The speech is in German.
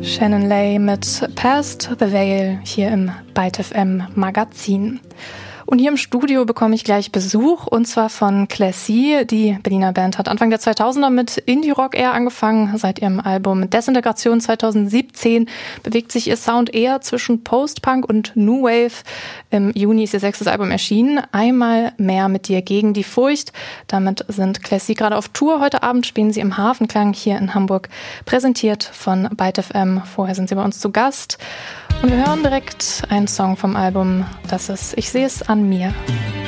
Shannon Lay mit Past the Veil hier im Byte FM Magazin. Und hier im Studio bekomme ich gleich Besuch, und zwar von Classy. Die Berliner Band hat Anfang der 2000er mit Indie-Rock eher angefangen. Seit ihrem Album Desintegration 2017 bewegt sich ihr Sound eher zwischen Post-Punk und New Wave. Im Juni ist ihr 6. Album erschienen. Einmal mehr mit dir gegen die Furcht. Damit sind Classy gerade auf Tour. Heute Abend spielen sie im Hafenklang hier in Hamburg. Präsentiert von Byte FM. Vorher sind sie bei uns zu Gast. Und wir hören direkt einen Song vom Album. Das ist Ich sehe es an mir.